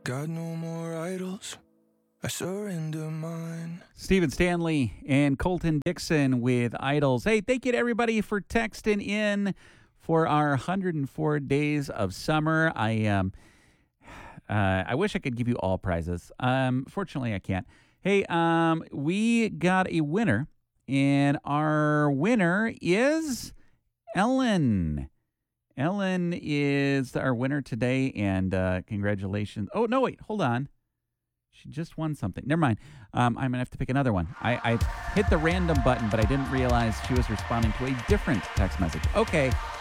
Got no more idols. I surrender mine. Stephen Stanley and Colton Dixon with Idols. Hey, thank you to everybody for texting in for our 104 days of summer. I wish I could give you all prizes. Fortunately, I can't. Hey, we got a winner, and our winner is Ellen. Ellen is our winner today, and congratulations. Oh, no, wait, hold on. She just won something. Never mind. I'm going to have to pick another one. I hit the random button, but I didn't realize she was responding to a different text message. Okay,